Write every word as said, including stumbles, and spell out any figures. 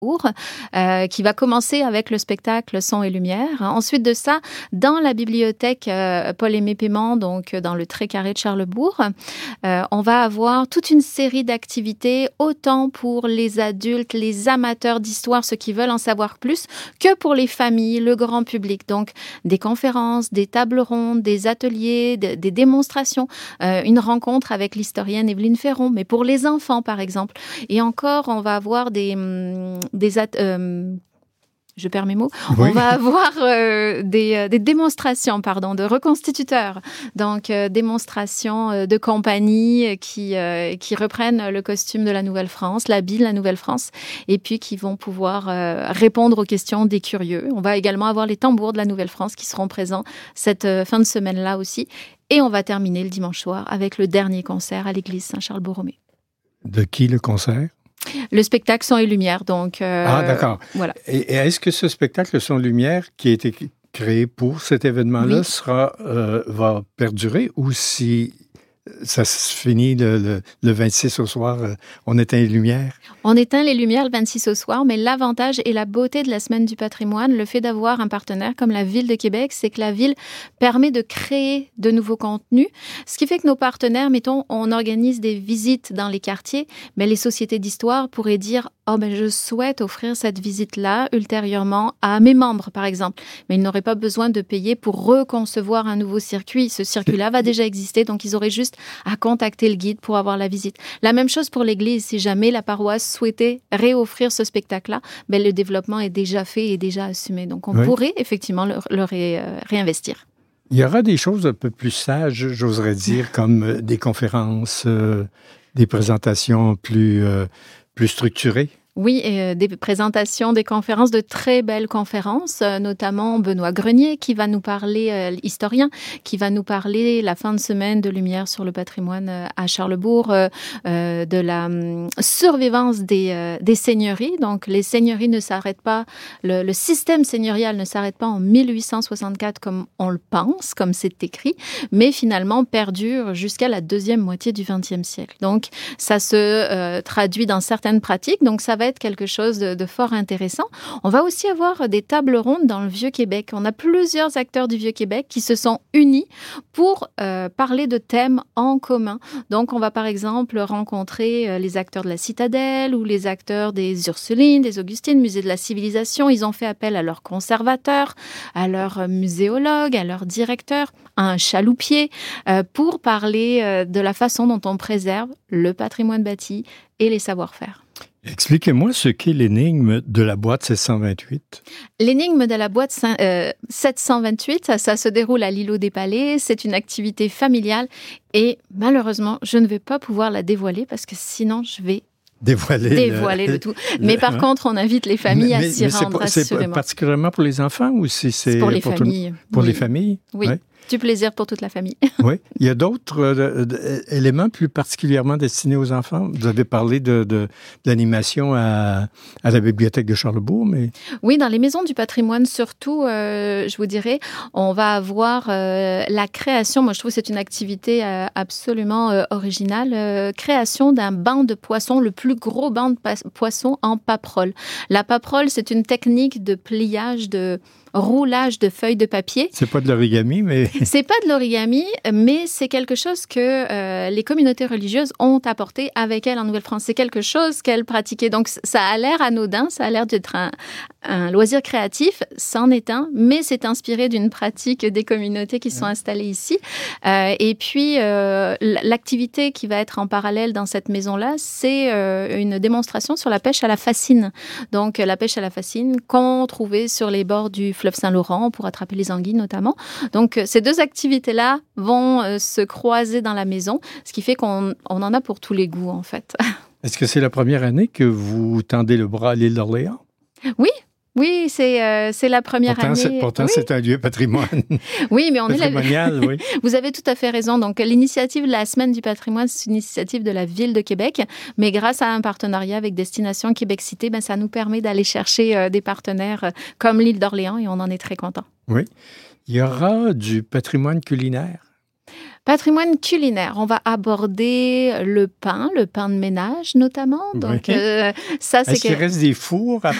Euh, qui va commencer avec le spectacle Son et Lumière. Ensuite de ça, dans la bibliothèque euh, Paul-Aimé Paiement, donc dans le Trait-Carré de Charlesbourg, euh, on va avoir toute une série d'activités, autant pour les adultes, les amateurs d'histoire, ceux qui veulent en savoir plus, que pour les familles, le grand public. Donc, des conférences, des tables rondes, des ateliers, de, des démonstrations, euh, une rencontre avec l'historienne Évelyne Ferron, mais pour les enfants, par exemple. Et encore, on va avoir des... Hum, des at- euh, je perds mes mots. Oui. On va avoir euh, des, euh, des démonstrations, pardon, de reconstituteurs. Donc, euh, démonstrations euh, de compagnies qui, euh, qui reprennent le costume de la Nouvelle-France, l'habit de la Nouvelle-France, et puis qui vont pouvoir euh, répondre aux questions des curieux. On va également avoir les tambours de la Nouvelle-France qui seront présents cette euh, fin de semaine-là aussi. Et on va terminer le dimanche soir avec le dernier concert à l'église Saint-Charles-Borromée. De qui le concert? Le spectacle Son et Lumière, donc... Euh, ah, d'accord. Voilà. Et, et est-ce que ce spectacle Son et Lumière, qui a été créé pour cet événement-là, oui. sera, euh, va perdurer ou si ça se finit le, le, le vingt-six au soir, euh, on éteint les lumières? On éteint les lumières le vingt-six au soir, mais l'avantage et la beauté de la Semaine du patrimoine, le fait d'avoir un partenaire comme la Ville de Québec, c'est que la Ville permet de créer de nouveaux contenus, ce qui fait que nos partenaires, mettons, on organise des visites dans les quartiers, mais les sociétés d'histoire pourraient dire « Oh, ben je souhaite offrir cette visite-là ultérieurement à mes membres, par exemple. » Mais ils n'auraient pas besoin de payer pour reconcevoir un nouveau circuit. Ce circuit-là va déjà exister, donc ils auraient juste à contacter le guide pour avoir la visite. La même chose pour l'Église. Si jamais la paroisse souhaitait réoffrir ce spectacle-là, ben le développement est déjà fait et déjà assumé. Donc, on oui. pourrait effectivement le, le ré, euh, réinvestir. Il y aura des choses un peu plus sages, j'oserais dire, comme des conférences, euh, des présentations plus, euh, plus structurées. Oui, et euh, des présentations, des conférences, de très belles conférences, euh, notamment Benoît Grenier qui va nous parler, euh, historien, qui va nous parler la fin de semaine de Lumière sur le patrimoine euh, à Charlesbourg, euh, euh, de la um, survivance des, euh, des seigneuries. Donc, les seigneuries ne s'arrêtent pas, le, le système seigneurial ne s'arrête pas en mille huit cent soixante-quatre comme on le pense, comme c'est écrit, mais finalement perdure jusqu'à la deuxième moitié du vingtième siècle. Donc, ça se euh, traduit dans certaines pratiques. Donc, ça va être quelque chose de, de fort intéressant. On va aussi avoir des tables rondes dans le Vieux-Québec. On a plusieurs acteurs du Vieux-Québec qui se sont unis pour euh, parler de thèmes en commun. Donc, on va par exemple rencontrer euh, les acteurs de la Citadelle ou les acteurs des Ursulines, des Augustines, Musée de la Civilisation. Ils ont fait appel à leurs conservateurs, à leurs muséologues, à leurs directeurs, à un chaloupier euh, pour parler euh, de la façon dont on préserve le patrimoine bâti et les savoir-faire. Expliquez-moi ce qu'est l'énigme de la boîte sept cent vingt-huit. L'énigme de la boîte euh, sept cent vingt-huit, ça, ça se déroule à l'îlot des Palais. C'est une activité familiale et malheureusement, je ne vais pas pouvoir la dévoiler parce que sinon, je vais dévoiler, dévoiler le, le tout. Mais le, par hein? contre, on invite les familles mais, à s'y mais rendre, c'est assurément. C'est particulièrement pour les enfants ou si c'est, c'est pour les pour familles? Tout, pour oui. les familles? Oui. Ouais. Du plaisir pour toute la famille. Oui. Il y a d'autres euh, éléments plus particulièrement destinés aux enfants. Vous avez parlé de, de, de l'animation à, à la bibliothèque de Charlesbourg, mais... Oui, dans les maisons du patrimoine, surtout, euh, je vous dirais, on va avoir euh, la création, moi je trouve que c'est une activité euh, absolument euh, originale, euh, création d'un banc de poissons, le plus gros banc de pa- poissons en paperole. La paperole, c'est une technique de pliage de... roulage de feuilles de papier. C'est pas de l'origami, mais... C'est pas de l'origami, mais c'est quelque chose que euh, les communautés religieuses ont apporté avec elles en Nouvelle-France. C'est quelque chose qu'elles pratiquaient. Donc, ça a l'air anodin, ça a l'air d'être un, un loisir créatif, c'en est un, mais c'est inspiré d'une pratique des communautés qui sont installées ici. Euh, et puis, euh, l'activité qui va être en parallèle dans cette maison-là, c'est euh, une démonstration sur la pêche à la fascine. Donc, la pêche à la fascine qu'on trouvait sur les bords du fleuve Saint-Laurent pour attraper les anguilles notamment. Donc, ces deux activités-là vont euh, se croiser dans la maison, ce qui fait qu'on on en a pour tous les goûts, en fait. Est-ce que c'est la première année que vous tendez le bras à l'île d'Orléans? Oui. Oui, c'est, euh, c'est la première pourtant, année. C'est, pourtant, oui. c'est un lieu patrimoine. Oui, mais on est la... oui. Vous avez tout à fait raison. Donc, l'initiative de la Semaine du patrimoine, c'est une initiative de la Ville de Québec. Mais grâce à un partenariat avec Destination Québec Cité, ben, ça nous permet d'aller chercher euh, des partenaires euh, comme l'île d'Orléans et on en est très contents. Oui. Il y aura du patrimoine culinaire. Patrimoine culinaire, on va aborder le pain, le pain de ménage notamment. Donc, oui. euh, ça, c'est Est-ce qu'il que... reste des fours à